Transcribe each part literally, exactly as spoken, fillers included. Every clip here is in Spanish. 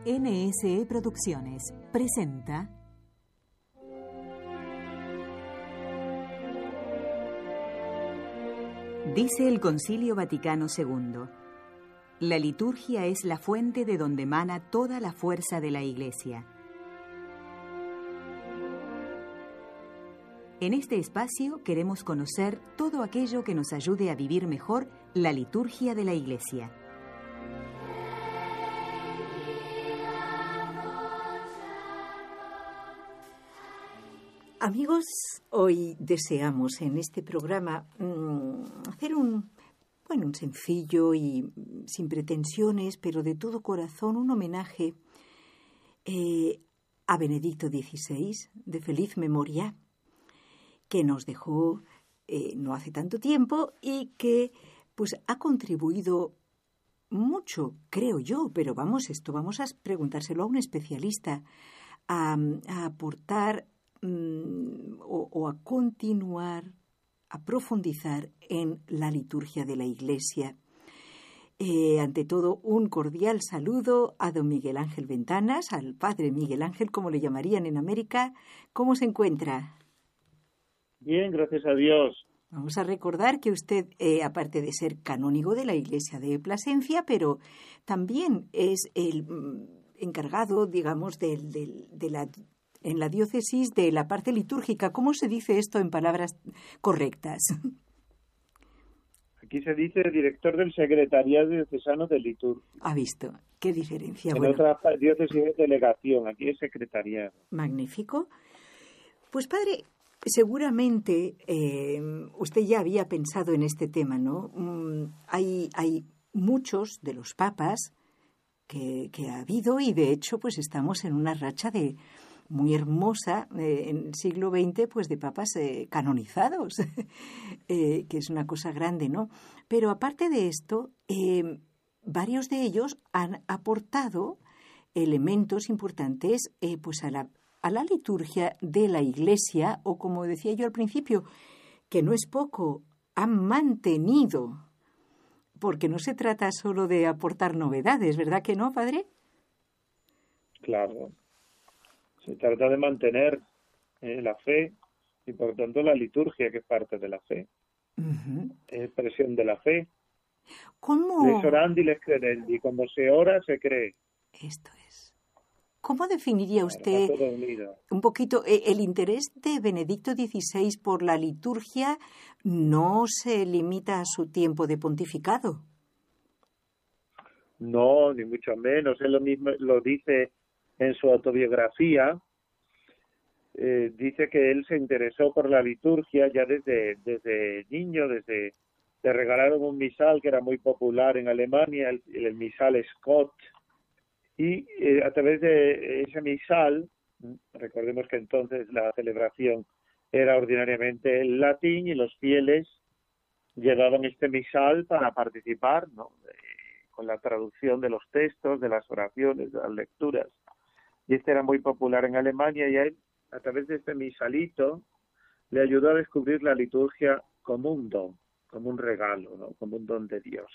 N S E Producciones presenta Dice el Concilio Vaticano segundo: la liturgia es la fuente de donde emana toda la fuerza de la Iglesia. En este espacio queremos conocer todo aquello que nos ayude a vivir mejor la liturgia de la Iglesia. Amigos, hoy deseamos en este programa mmm, hacer un, bueno, un sencillo y sin pretensiones, pero de todo corazón, un homenaje eh, a Benedicto dieciséis, de feliz memoria, que nos dejó eh, no hace tanto tiempo y que pues ha contribuido mucho, creo yo, pero vamos, esto vamos a preguntárselo a un especialista, a, a aportar mm, o, o a continuar, a profundizar en la liturgia de la Iglesia. Eh, ante todo, un cordial saludo a don Miguel Ángel Ventanas, al padre Miguel Ángel, como le llamarían en América. ¿Cómo se encuentra? Bien, gracias a Dios. Vamos a recordar que usted, eh, aparte de ser canónigo de la Iglesia de Plasencia, pero también es el mm, encargado, digamos, del, del, de la, en la diócesis de la parte litúrgica. ¿Cómo se dice esto en palabras correctas? Aquí se dice director del Secretariado Diocesano de Liturgia. ¿Ha visto? ¿Qué diferencia? En bueno, otra diócesis es delegación, aquí es secretariado. Magnífico. Pues padre, seguramente eh, usted ya había pensado en este tema, ¿no? Mm, hay, hay muchos de los papas que, que ha habido y de hecho pues estamos en una racha de muy hermosa eh, en el siglo veinte, pues de papas eh, canonizados, eh, que es una cosa grande, ¿no? Pero aparte de esto, eh, varios de ellos han aportado elementos importantes eh, pues a la a la liturgia de la Iglesia, o como decía yo al principio, que no es poco, han mantenido, porque no se trata solo de aportar novedades, ¿verdad que no, padre? Claro, se trata de mantener eh, la fe y por tanto la liturgia, que es parte de la fe, Uh-huh. es expresión de la fe. ¿Cómo? Les orandi les credendi, y cuando se ora se cree. Esto es. ¿Cómo definiría usted Claro, todo unido. un poquito eh, el interés de Benedicto dieciséis por la liturgia? ¿No se limita a su tiempo de pontificado? No, ni mucho menos. Él lo mismo lo dice en su autobiografía. Eh, dice que él se interesó por la liturgia ya desde, desde niño, desde le regalaron un misal que era muy popular en Alemania, el, el misal Scott. Y eh, a través de ese misal, recordemos que entonces la celebración era ordinariamente en latín y los fieles llevaban este misal para participar, ¿no?, eh, con la traducción de los textos, de las oraciones, de las lecturas. Y este era muy popular en Alemania y a él, a través de este misalito, le ayudó a descubrir la liturgia como un don, como un regalo, ¿no?, como un don de Dios.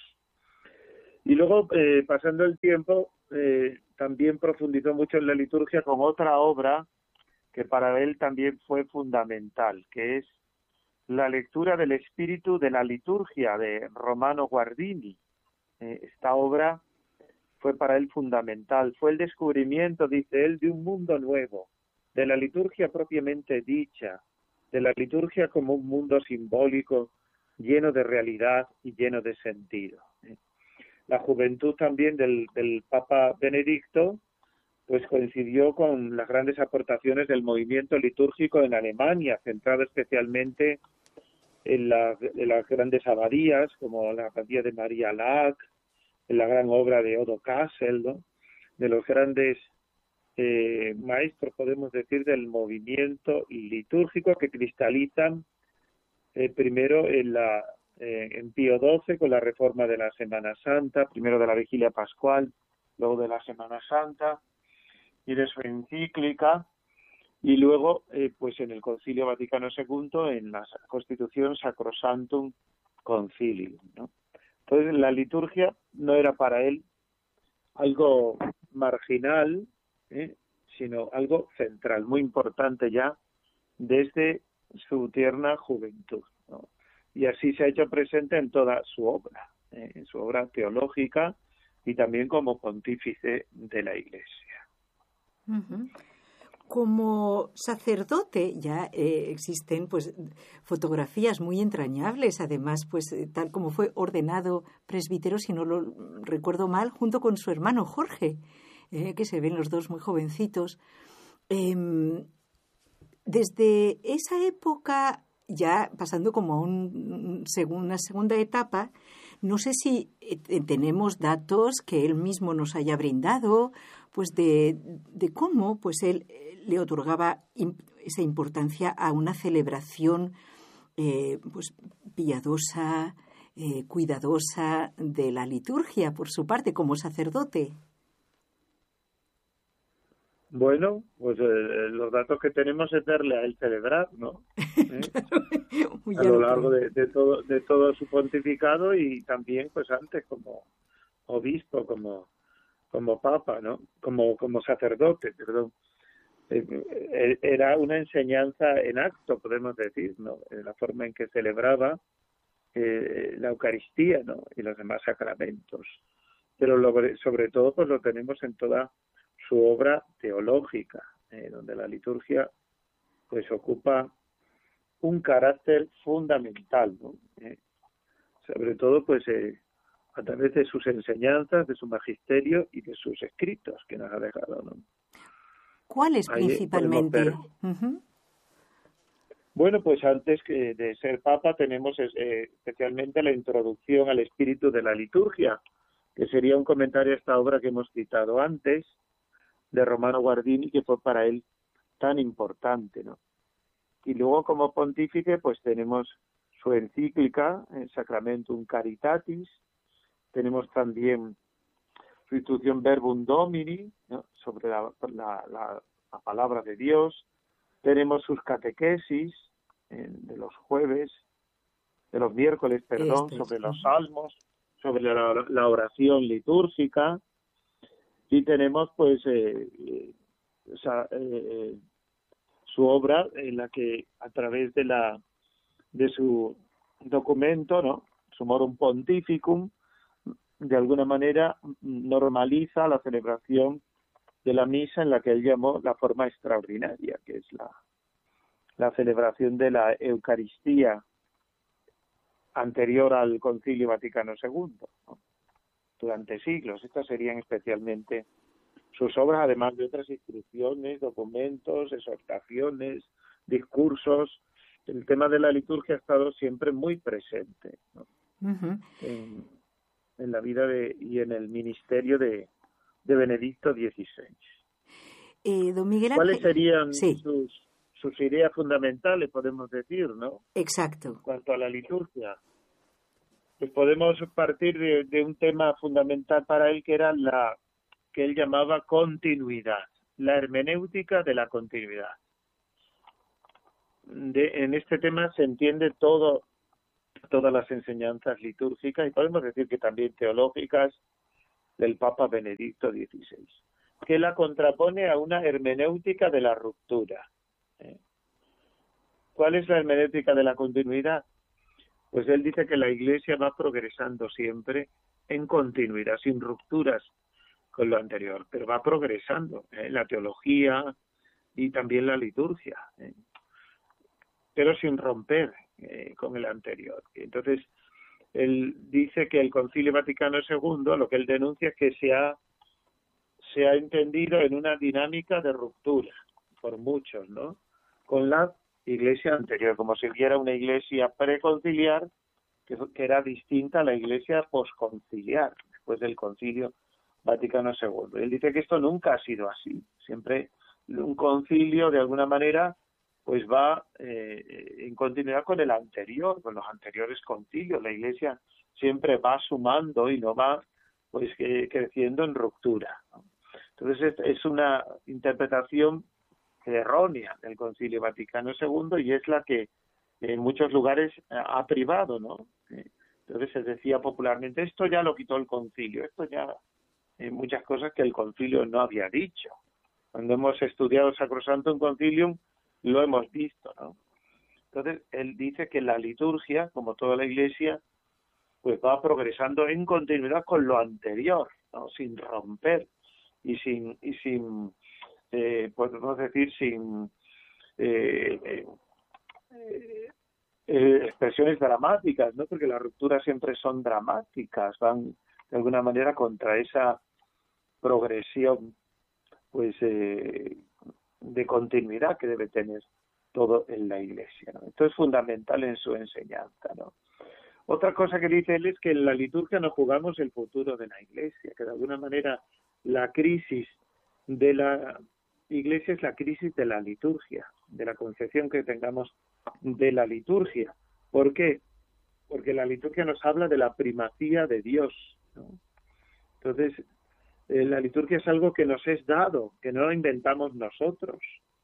Y luego, eh, pasando el tiempo, eh, también profundizó mucho en la liturgia con otra obra que para él también fue fundamental, que es la lectura del espíritu de la liturgia de Romano Guardini. Eh, esta obra fue para él fundamental, fue el descubrimiento, dice él, de un mundo nuevo, de la liturgia propiamente dicha, de la liturgia como un mundo simbólico, lleno de realidad y lleno de sentido. La juventud también del, del Papa Benedicto pues coincidió con las grandes aportaciones del movimiento litúrgico en Alemania, centrado especialmente en, la, en las grandes abadías, como la abadía de María Laach, en la gran obra de Odo Kassel, ¿no?, de los grandes eh, maestros, podemos decir, del movimiento litúrgico que cristalizan eh, primero en la Eh, en Pío doce con la reforma de la Semana Santa, primero de la Vigilia Pascual, luego de la Semana Santa y de su encíclica, y luego eh, pues en el Concilio Vaticano segundo en la Constitución Sacrosanctum Concilium, ¿no? Entonces la liturgia no era para él algo marginal, ¿eh? sino algo central, muy importante ya desde su tierna juventud, ¿no? Y así se ha hecho presente en toda su obra, ¿eh? en su obra teológica y también como pontífice de la Iglesia. Uh-huh. Como sacerdote ya eh, existen pues fotografías muy entrañables, además pues eh, tal como fue ordenado presbítero, si no lo recuerdo mal, junto con su hermano Jorge, eh, que se ven los dos muy jovencitos. Eh, desde esa época, ya pasando como a un, una segunda etapa, no sé si eh, tenemos datos que él mismo nos haya brindado, pues de, de cómo pues él le otorgaba imp- esa importancia a una celebración eh, pues piadosa, eh, cuidadosa de la liturgia por su parte como sacerdote. Bueno, pues eh, los datos que tenemos es verle a él celebrar, ¿no? ¿Eh? Claro, a lo largo de, de todo de todo su pontificado y también pues antes como obispo, como como papa, ¿no? Como como sacerdote, perdón. Eh, era una enseñanza en acto, podemos decir, ¿no? En la forma en que celebraba eh, la Eucaristía, ¿no? Y los demás sacramentos. Pero lo, sobre todo pues lo tenemos en toda su obra teológica, eh, donde la liturgia pues ocupa un carácter fundamental, ¿no? Eh, sobre todo pues eh, a través de sus enseñanzas, de su magisterio y de sus escritos que nos ha dejado, ¿no? ¿Cuáles Ahí principalmente? ver... Uh-huh. Bueno, pues antes que de ser papa tenemos eh, especialmente la introducción al espíritu de la liturgia, que sería un comentario a esta obra que hemos citado antes, de Romano Guardini, que fue para él tan importante, ¿no? Y luego como pontífice pues tenemos su encíclica, el Sacramentum Caritatis, tenemos también su instrucción Verbum Domini, ¿no? sobre la, la, la, la palabra de Dios, tenemos sus catequesis eh, de los jueves, de los miércoles, perdón, este, sobre sí. los salmos, sobre la, la oración litúrgica, y tenemos pues eh, eh, o sea, eh, su obra en la que a través de la de su documento, ¿no? Sumorum Pontificum, de alguna manera normaliza la celebración de la misa en la que él llamó la forma extraordinaria, que es la, la celebración de la Eucaristía anterior al Concilio Vaticano segundo, ¿no? Durante siglos. Estas serían especialmente sus obras, además de otras instrucciones, documentos, exhortaciones, discursos. El tema de la liturgia ha estado siempre muy presente, ¿no? Uh-huh. en, en la vida de, y en el ministerio de, de Benedicto dieciséis. Eh, don Miguel Ángel... ¿Cuáles serían sí. sus, sus ideas fundamentales, podemos decir, ¿no? Exacto. En cuanto a la liturgia. Pues podemos partir de, de un tema fundamental para él, que era la que él llamaba continuidad, la hermenéutica de la continuidad. De, en este tema se entiende todo, todas las enseñanzas litúrgicas y podemos decir que también teológicas del Papa Benedicto dieciséis, que la contrapone a una hermenéutica de la ruptura. ¿Eh? ¿Cuál es la hermenéutica de la continuidad? Pues él dice que la Iglesia va progresando siempre en continuidad, sin rupturas con lo anterior, pero va progresando en ¿eh? la teología y también la liturgia, ¿eh? pero sin romper eh, con el anterior. Entonces, él dice que el Concilio Vaticano segundo, lo que él denuncia es que se ha, se ha entendido en una dinámica de ruptura, por muchos, ¿no? Con la Iglesia anterior, como si hubiera una Iglesia preconciliar que, que era distinta a la Iglesia posconciliar, después del Concilio Vaticano segundo. Él dice que esto nunca ha sido así. Siempre un concilio, de alguna manera, pues va eh, en continuidad con el anterior, con los anteriores concilios. La Iglesia siempre va sumando y no va pues eh, creciendo en ruptura, ¿no? Entonces es, es una interpretación errónea del Concilio Vaticano segundo y es la que en muchos lugares ha privado, ¿no? Entonces se decía popularmente, esto ya lo quitó el concilio, esto ya eh, muchas cosas que el concilio no había dicho. Cuando hemos estudiado Sacrosanctum Concilium lo hemos visto, ¿no? Entonces, él dice que la liturgia, como toda la Iglesia, pues va progresando en continuidad con lo anterior, ¿no? Sin romper y sin, y sin eh, podemos decir, sin eh, eh, eh, expresiones dramáticas, ¿no? Porque las rupturas siempre son dramáticas, van de alguna manera contra esa progresión, pues, eh, de continuidad que debe tener todo en la Iglesia, ¿no? Esto es fundamental en su enseñanza, ¿no? Otra cosa que dice él es que en la liturgia nos jugamos el futuro de la Iglesia, que de alguna manera la crisis de la Iglesia es la crisis de la liturgia, de la concepción que tengamos de la liturgia. ¿Por qué? Porque la liturgia nos habla de la primacía de Dios, ¿no? Entonces, eh, la liturgia es algo que nos es dado, que no lo inventamos nosotros,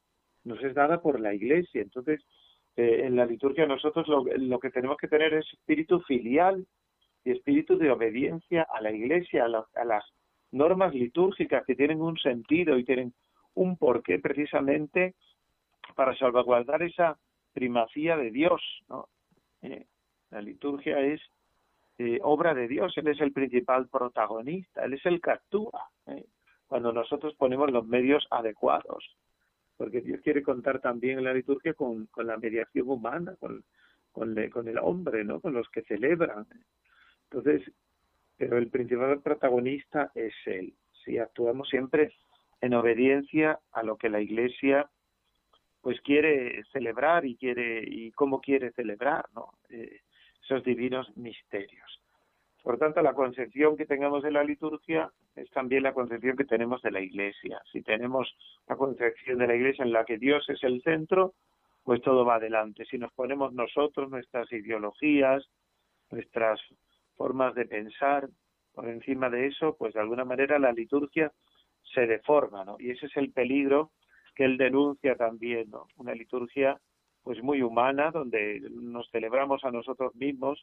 nos es dada por la Iglesia. Entonces, eh, en la liturgia nosotros lo, lo que tenemos que tener es espíritu filial y espíritu de obediencia a la Iglesia, a, la, a las normas litúrgicas que tienen un sentido y tienen un porqué precisamente para salvaguardar esa primacía de Dios, ¿no? Eh, la liturgia es eh, obra de Dios, Él es el principal protagonista, Él es el que actúa, ¿eh? Cuando nosotros ponemos los medios adecuados, porque Dios quiere contar también en la liturgia con, con la mediación humana, con, con, le, con el hombre, ¿no? Con los que celebran. Entonces, pero el principal protagonista es Él. Si actuamos siempre en obediencia a lo que la Iglesia pues quiere celebrar y quiere y cómo quiere celebrar, ¿no? Eh, esos divinos misterios. Por tanto, la concepción que tengamos de la liturgia es también la concepción que tenemos de la Iglesia. Si tenemos la concepción de la Iglesia en la que Dios es el centro, pues todo va adelante. Si nos ponemos nosotros, nuestras ideologías, nuestras formas de pensar por encima de eso, pues de alguna manera la liturgia se deforma, ¿no? Y ese es el peligro que él denuncia también, ¿no? Una liturgia pues muy humana, donde nos celebramos a nosotros mismos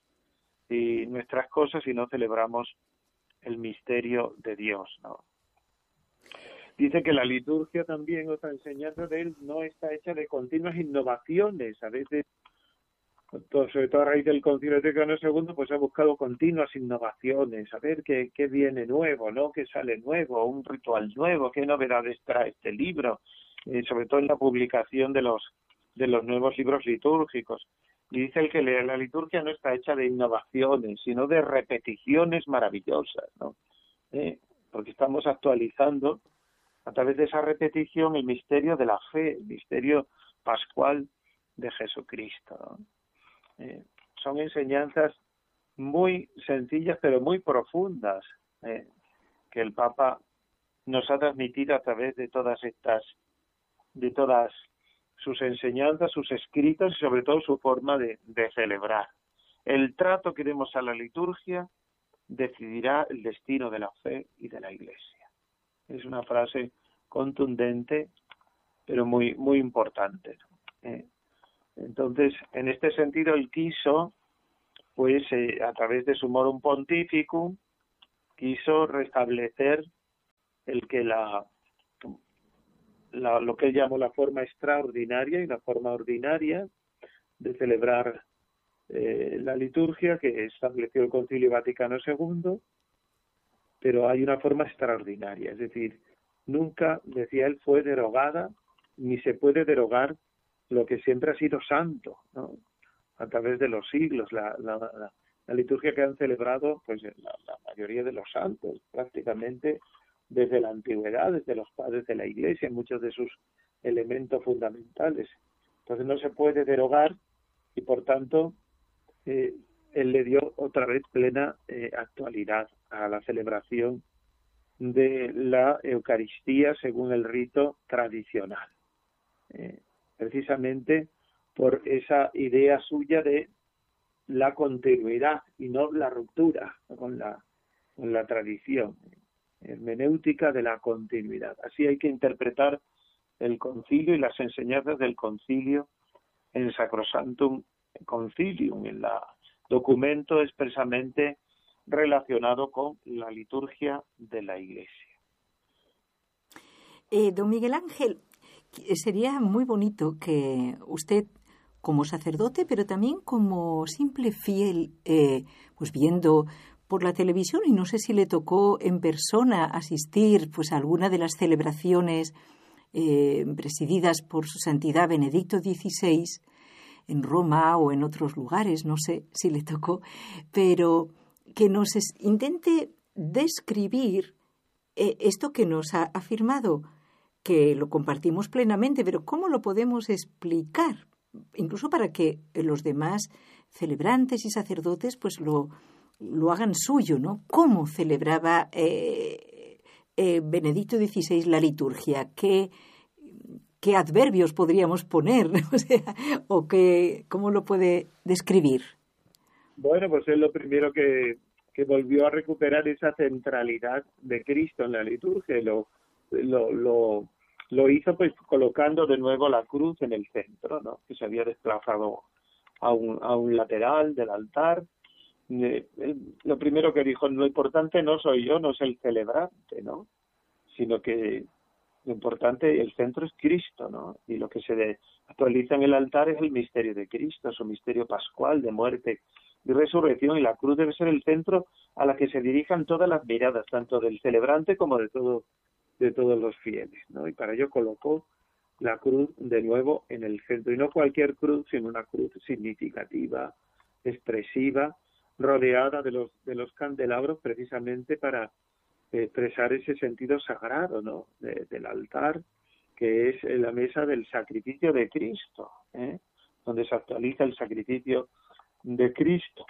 y nuestras cosas y no celebramos el misterio de Dios, ¿no? Dice que la liturgia también, otra enseñanza de él, no está hecha de continuas innovaciones. A veces, sobre todo a raíz del Concilio Vaticano segundo, pues ha buscado continuas innovaciones, a ver qué, qué viene nuevo, ¿no? Qué sale nuevo, un ritual nuevo, qué novedades trae este libro, eh, sobre todo en la publicación de los de los nuevos libros litúrgicos. Y dice el que la liturgia no está hecha de innovaciones, sino de repeticiones maravillosas, ¿no? Eh, porque estamos actualizando a través de esa repetición el misterio de la fe, el misterio pascual de Jesucristo, ¿no? Eh, son enseñanzas muy sencillas pero muy profundas, eh, que el Papa nos ha transmitido a través de todas estas, de todas sus enseñanzas, sus escritos y sobre todo su forma de, de celebrar. El trato que demos a la liturgia decidirá el destino de la fe y de la Iglesia. Es una frase contundente pero muy muy importante, ¿no? Eh, Entonces, en este sentido, él quiso, pues, eh, a través de su Morum Pontificum, quiso restablecer el que la, la lo que él llamó la forma extraordinaria y la forma ordinaria de celebrar eh, la liturgia que estableció el Concilio Vaticano segundo, pero hay una forma extraordinaria, es decir, nunca, decía él, fue derogada ni se puede derogar lo que siempre ha sido santo, ¿no? A través de los siglos, la, la, la, la liturgia que han celebrado pues la, la mayoría de los santos, prácticamente desde la antigüedad, desde los padres de la Iglesia, muchos de sus elementos fundamentales. Entonces no se puede derogar y por tanto eh, él le dio otra vez plena eh, actualidad a la celebración de la Eucaristía según el rito tradicional. Eh, precisamente por esa idea suya de la continuidad y no la ruptura con la, con la tradición, hermenéutica de la continuidad. Así hay que interpretar el concilio y las enseñanzas del concilio en Sacrosanctum Concilium, en el documento expresamente relacionado con la liturgia de la Iglesia. Eh, don Miguel Ángel, sería muy bonito que usted, como sacerdote, pero también como simple fiel, eh, pues viendo por la televisión, y no sé si le tocó en persona asistir pues a alguna de las celebraciones eh, presididas por su santidad Benedicto dieciséis en Roma o en otros lugares, no sé si le tocó, pero que nos es, intente describir eh, esto que nos ha afirmado, que lo compartimos plenamente, pero ¿cómo lo podemos explicar? Incluso para que los demás celebrantes y sacerdotes pues lo, lo hagan suyo, ¿no? ¿Cómo celebraba eh, eh, Benedicto dieciséis la liturgia? ¿Qué, qué adverbios podríamos poner? O sea, o qué, ¿cómo lo puede describir? Bueno, pues es lo primero que, que volvió a recuperar esa centralidad de Cristo en la liturgia. Lo, lo, lo, lo hizo pues colocando de nuevo la cruz en el centro, ¿no? Que se había desplazado a un, a un lateral del altar. Eh, eh, lo primero que dijo, lo importante no soy yo, no es el celebrante, ¿no? Sino que lo importante, el centro es Cristo, ¿no? Y lo que se de, actualiza en el altar es el misterio de Cristo, su misterio pascual de muerte y resurrección, y la cruz debe ser el centro a la que se dirijan todas las miradas, tanto del celebrante como de todo, de todos los fieles, ¿no? Y para ello colocó la cruz de nuevo en el centro, y no cualquier cruz, sino una cruz significativa, expresiva, rodeada de los de los candelabros, precisamente para expresar ese sentido sagrado, ¿no? De, del altar, que es la mesa del sacrificio de Cristo, ¿eh? Donde se actualiza el sacrificio de Cristo.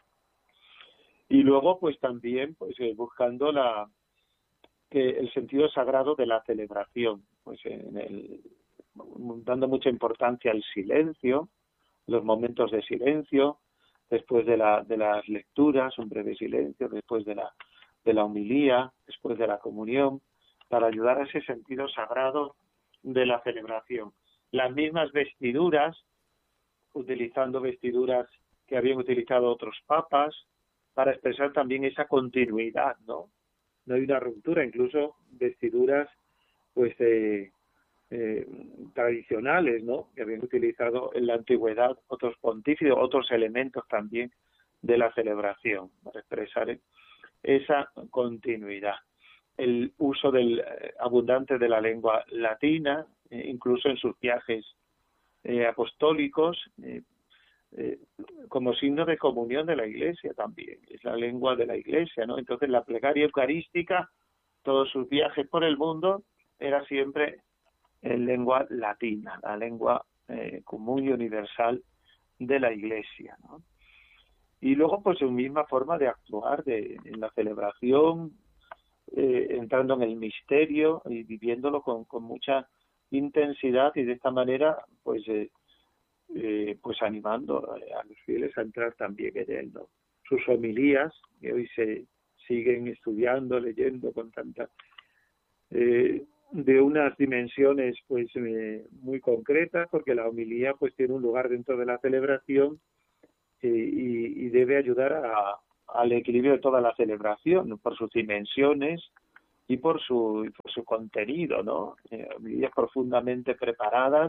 Y luego pues también pues eh, buscando la que el sentido sagrado de la celebración, pues en el dando mucha importancia al silencio, los momentos de silencio, después de la de las lecturas, un breve silencio, después de la de la homilía, después de la comunión, para ayudar a ese sentido sagrado de la celebración. Las mismas vestiduras, utilizando vestiduras que habían utilizado otros papas, para expresar también esa continuidad, ¿no? No hay una ruptura, incluso vestiduras pues eh, eh, tradicionales, ¿no? Que habían utilizado en la antigüedad otros pontífices, otros elementos también de la celebración, para expresar esa continuidad. El uso del eh, abundante de la lengua latina, eh, incluso en sus viajes eh, apostólicos, eh, Eh, como signo de comunión de la Iglesia también, es la lengua de la Iglesia, ¿no? Entonces la plegaria eucarística, todos sus viajes por el mundo, era siempre en lengua latina, la lengua eh, común y universal de la Iglesia, ¿no? Y luego pues su misma forma de actuar de, en la celebración, eh, entrando en el misterio y viviéndolo con, con mucha intensidad, y de esta manera pues eh, Eh, pues animando a los fieles a entrar también en él, ¿no? Sus homilías, que hoy se siguen estudiando, leyendo con tanta eh, de unas dimensiones pues eh, muy concretas, porque la homilía pues tiene un lugar dentro de la celebración eh, y, y debe ayudar a, al equilibrio de toda la celebración, ¿no? Por sus dimensiones y por su, por su contenido, ¿no? Eh, homilías profundamente preparadas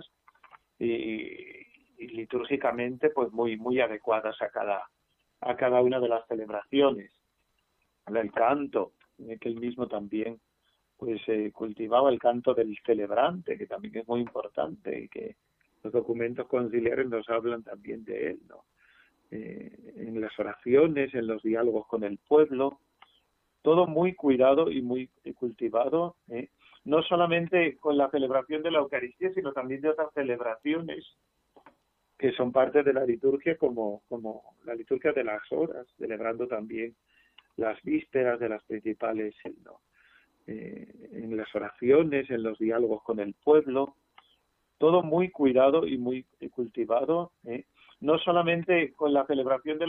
y y litúrgicamente pues muy muy adecuadas a cada a cada una de las celebraciones. El canto, eh, que él mismo también pues eh, cultivaba el canto del celebrante, que también es muy importante, y que los documentos conciliares nos hablan también de él, ¿no? Eh, en las oraciones, en los diálogos con el pueblo, todo muy cuidado y muy cultivado, ¿eh? No solamente con la celebración de la Eucaristía, sino también de otras celebraciones que son parte de la liturgia, como, como la liturgia de las horas, celebrando también las vísperas de las principales, ¿no? eh, en las oraciones, en los diálogos con el pueblo, todo muy cuidado y muy cultivado, ¿eh? No solamente con la celebración de